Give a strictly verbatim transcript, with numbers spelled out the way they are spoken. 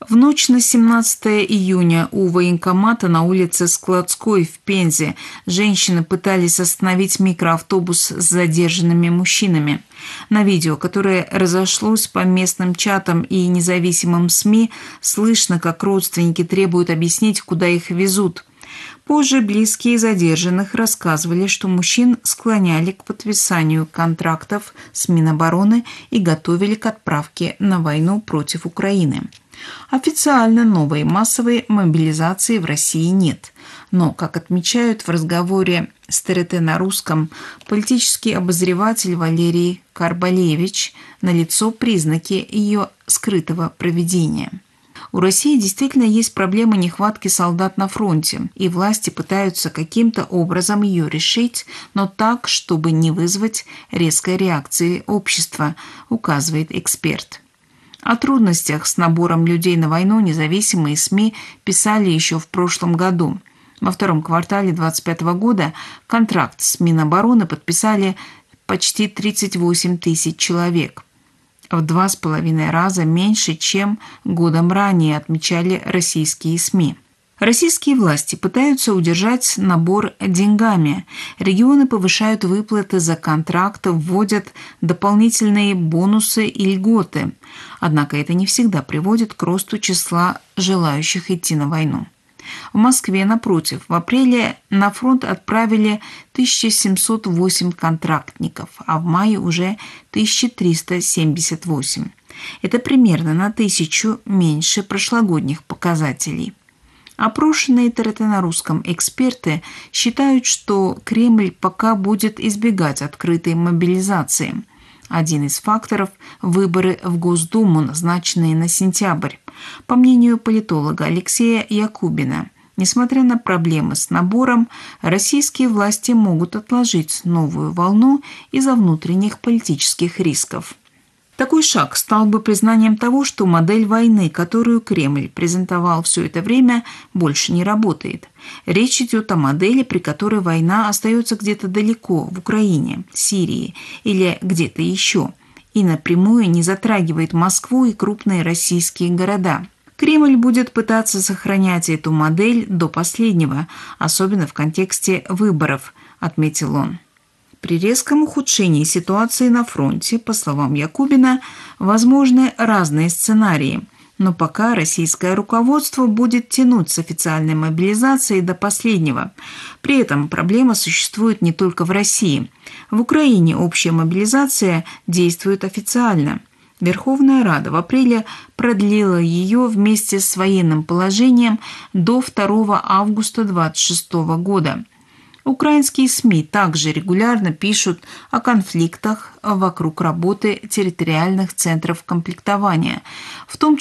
В ночь на семнадцатое июня у военкомата на улице Складской в Пензе женщины пытались остановить микроавтобус с задержанными мужчинами. На видео, которое разошлось по местным чатам и независимым СМИ, слышно, как родственники требуют объяснить, куда их везут. Позже близкие задержанных рассказывали, что мужчин склоняли к подписанию контрактов с Минобороны и готовили к отправке на войну против Украины. Официально новой массовой мобилизации в России нет. Но, как отмечают в разговоре с ТРТ на русском, политический обозреватель Валерий Карбалевич, налицо признаки ее скрытого проведения. У России действительно есть проблема нехватки солдат на фронте, и власти пытаются каким-то образом ее решить, но так, чтобы не вызвать резкой реакции общества, указывает эксперт. О трудностях с набором людей на войну независимые СМИ писали еще в прошлом году. Во втором квартале две тысячи двадцать пятого года контракт с Минобороны подписали почти тридцать восемь тысяч человек. В два с половиной раза меньше, чем годом ранее, отмечали российские СМИ. Российские власти пытаются удержать набор деньгами. Регионы повышают выплаты за контракты, вводят дополнительные бонусы и льготы. Однако это не всегда приводит к росту числа желающих идти на войну. В Москве, напротив, в апреле на фронт отправили тысячу семьсот восемь контрактников, а в мае уже тысяча триста семьдесят восемь. Это примерно на тысячу меньше прошлогодних показателей. Опрошенные ТРТ на русском эксперты считают, что Кремль пока будет избегать открытой мобилизации. Один из факторов – выборы в Госдуму, назначенные на сентябрь. По мнению политолога Алексея Якубина, несмотря на проблемы с набором, российские власти могут отложить новую волну из-за внутренних политических рисков. Такой шаг стал бы признанием того, что модель войны, которую Кремль презентовал все это время, больше не работает. Речь идет о модели, при которой война остается где-то далеко, в Украине, Сирии или где-то еще, и напрямую не затрагивает Москву и крупные российские города. Кремль будет пытаться сохранять эту модель до последнего, особенно в контексте выборов, отметил он. При резком ухудшении ситуации на фронте, по словам Якубина, возможны разные сценарии, но пока российское руководство будет тянуть с официальной мобилизацией до последнего. При этом проблема существует не только в России. В Украине общая мобилизация действует официально. Верховная Рада в апреле продлила ее вместе с военным положением до второго августа две тысячи двадцать шестого года. Украинские СМИ также регулярно пишут о конфликтах вокруг работы территориальных центров комплектования, в том числе